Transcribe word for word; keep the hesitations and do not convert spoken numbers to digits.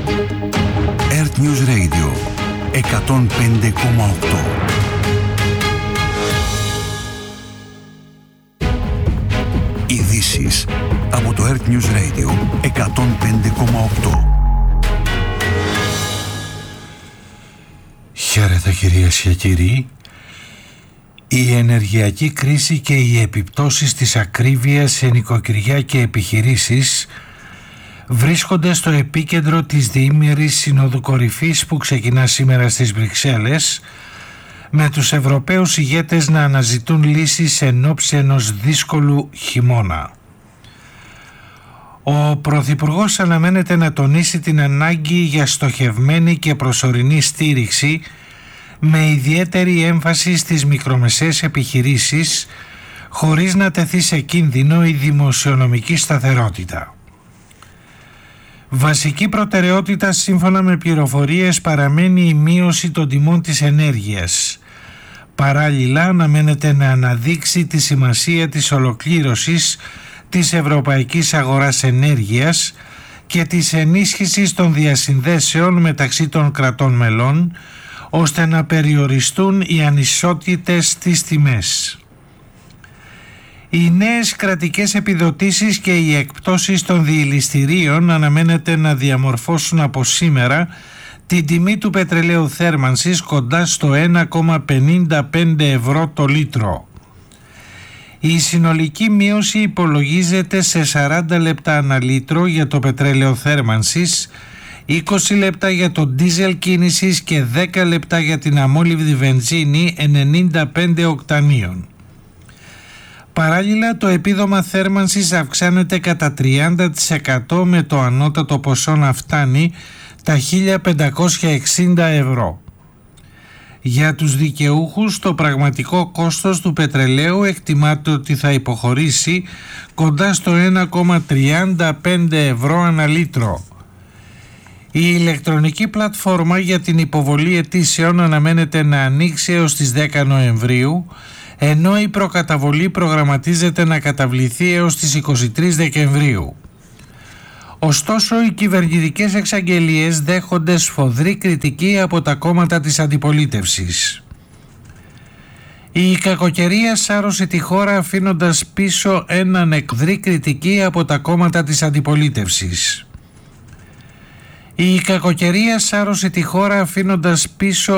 Earth News Radio εκατόν πέντε κόμμα οκτώ. Ειδήσεις από το Earth News Radio εκατόν πέντε κόμμα οκτώ. Χαίρετε κυρίες και κύριοι. Η ενεργειακή κρίση και οι επιπτώσεις της ακρίβειας σε νοικοκυριά και επιχειρήσεις βρίσκονται στο επίκεντρο της διήμερης Συνόδου Κορυφής που ξεκινά σήμερα στις Βρυξέλλες, με τους Ευρωπαίους ηγέτες να αναζητούν λύσεις εν ώψη ενός δύσκολου χειμώνα. Ο Πρωθυπουργός αναμένεται να τονίσει την ανάγκη για στοχευμένη και προσωρινή στήριξη με ιδιαίτερη έμφαση στις μικρομεσαίες επιχειρήσεις, χωρίς να τεθεί σε κίνδυνο η δημοσιονομική σταθερότητα. Βασική προτεραιότητα σύμφωνα με πληροφορίες παραμένει η μείωση των τιμών της ενέργειας. Παράλληλα αναμένεται να αναδείξει τη σημασία της ολοκλήρωσης της ευρωπαϊκής αγοράς ενέργειας και της ενίσχυσης των διασυνδέσεων μεταξύ των κρατών μελών, ώστε να περιοριστούν οι ανισότητες στις τιμές. Οι νέες κρατικές επιδοτήσεις και οι εκπτώσεις των διηληστηρίων αναμένεται να διαμορφώσουν από σήμερα την τιμή του πετρελαίου θέρμανσης κοντά στο ένα κόμμα πενήντα πέντε ευρώ το λίτρο. Η συνολική μείωση υπολογίζεται σε σαράντα λεπτά ανά λίτρο για το πετρέλαιο θέρμανσης, είκοσι λεπτά για το ντίζελ κίνησης και δέκα λεπτά για την αμόλυβδη βενζίνη ενενήντα πέντε οκτανίων. Παράλληλα, το επίδομα θέρμανσης αυξάνεται κατά τριάντα τοις εκατό, με το ανώτατο ποσό να φτάνει τα χίλια πεντακόσια εξήντα ευρώ. Για τους δικαιούχους, το πραγματικό κόστος του πετρελαίου εκτιμάται ότι θα υποχωρήσει κοντά στο ένα κόμμα τριάντα πέντε ευρώ ανά λίτρο. Η ηλεκτρονική πλατφόρμα για την υποβολή αιτήσεων αναμένεται να ανοίξει έως τις δέκα Νοεμβρίου, ενώ η προκαταβολή προγραμματίζεται να καταβληθεί έως τις είκοσι τρεις Δεκεμβρίου. Ωστόσο, οι κυβερνητικές εξαγγελίες δέχονται σφοδρή κριτική από τα κόμματα της αντιπολίτευσης. Η κακοκαιρία σάρωσε τη χώρα αφήνοντας πίσω έναν εκδρή κριτική από τα κόμματα της αντιπολίτευσης. Η κακοκαιρία σάρωσε τη χώρα αφήνοντας πίσω